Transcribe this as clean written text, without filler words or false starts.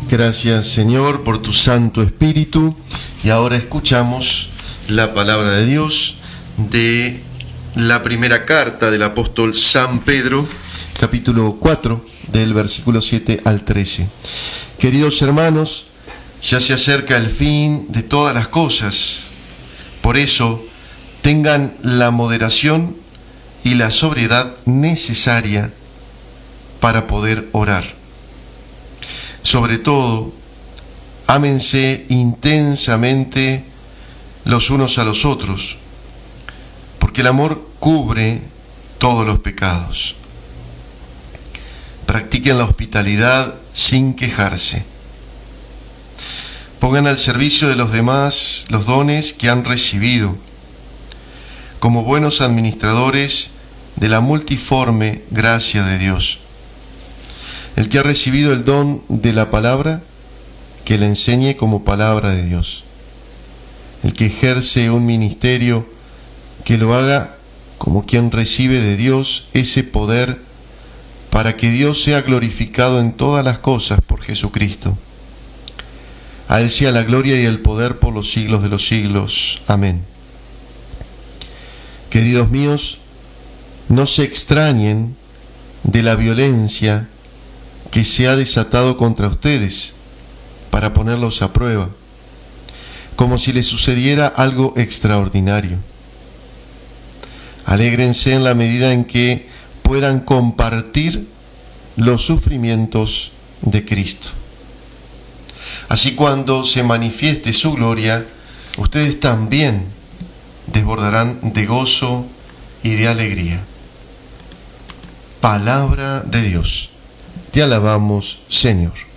Gracias, Señor, por tu Santo Espíritu. Y ahora escuchamos la palabra de Dios de la primera carta del apóstol San Pedro, capítulo 4, del versículo 7 al 13. Queridos hermanos, ya se acerca el fin de todas las cosas. Por eso, tengan la moderación y la sobriedad necesaria para poder orar. Sobre todo, ámense intensamente los unos a los otros, porque el amor cubre todos los pecados. Practiquen la hospitalidad sin quejarse. Pongan al servicio de los demás los dones que han recibido, como buenos administradores de la multiforme gracia de Dios. El que ha recibido el don de la palabra, que la enseñe como palabra de Dios. El que ejerce un ministerio, que lo haga como quien recibe de Dios ese poder para que Dios sea glorificado en todas las cosas por Jesucristo. A Él sea la gloria y el poder por los siglos de los siglos. Amén. Queridos míos, no se extrañen de la violencia que se ha desatado contra ustedes para ponerlos a prueba, como si les sucediera algo extraordinario. Alégrense en la medida en que puedan compartir los sufrimientos de Cristo. Así, cuando se manifieste su gloria, ustedes también desbordarán de gozo y de alegría. Palabra de Dios. Te alabamos, Señor.